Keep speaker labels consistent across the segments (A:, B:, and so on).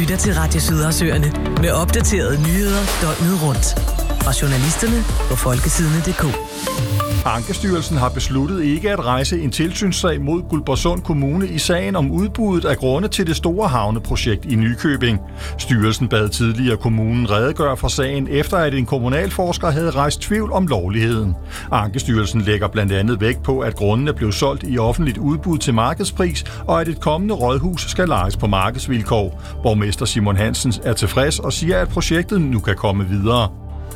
A: lytter til Radio Sydhavsøerne med opdaterede nyheder døgnet rundt. Fra journalisterne på folkesidene.dk.
B: Ankestyrelsen har besluttet ikke at rejse en tilsynssag mod Guldborgsund Kommune i sagen om udbuddet af grunde til det store havneprojekt i Nykøbing. Styrelsen bad tidligere kommunen redegøre for sagen, efter at en kommunalforsker havde rejst tvivl om lovligheden. Ankestyrelsen lægger blandt andet vægt på, at grundene blev solgt i offentligt udbud til markedspris, og at et kommende rådhus skal lejes på markedsvilkår. Borgmester Simon Hansen er tilfreds og siger, at projektet nu kan komme videre.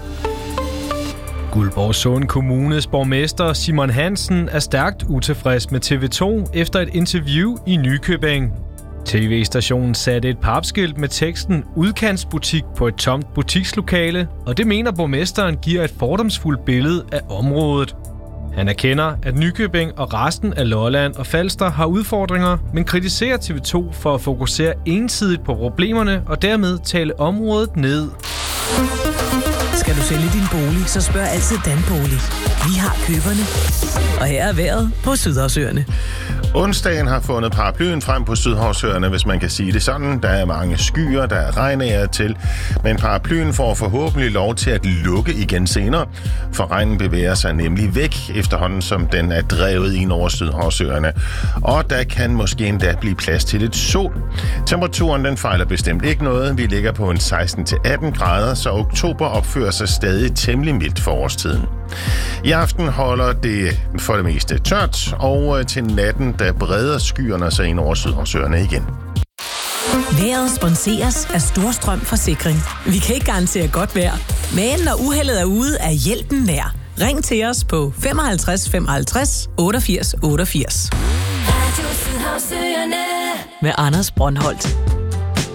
C: Guldborgsund Kommunes borgmester Simon Hansen er stærkt utilfreds med TV2 efter et interview i Nykøbing. TV-stationen satte et papskilt med teksten "Udkantsbutik" på et tomt butikslokale, og det mener borgmesteren giver et fordomsfuldt billede af området. Han erkender, at Nykøbing og resten af Lolland og Falster har udfordringer, men kritiserer TV2 for at fokusere ensidigt på problemerne og dermed tale området ned.
A: Skal du sælge din bolig, så spørg altid Danbolig. Vi har køberne. Og her er vejret på Sydhavsøerne.
D: Onsdagen har fundet paraplyen frem på Sydhavsøerne, hvis man kan sige det sådan. Der er mange skyer, der er regn til, men paraplyen får forhåbentlig lov til at lukke igen senere, for regnen bevæger sig nemlig væk, efterhånden som den er drevet ind over Sydhavsøerne. Og der kan måske endda blive plads til lidt sol. Temperaturen den fejler bestemt ikke noget. Vi ligger på en 16-18 grader, så oktober opfører sig stadig temmelig mildt for årstiden. I aften holder det for det meste tørt, og til natten der breder skyerne sig ind over Sydhavsøerne igen.
A: Vejret sponseres af Storstrøm Forsikring. Vi kan ikke garantere godt vejr, men når uheldet er ude, er hjælpen nær. Ring til os på 55 55 88 88.
E: Radio Sydhavsøerne
A: Med Anders Brøndholt.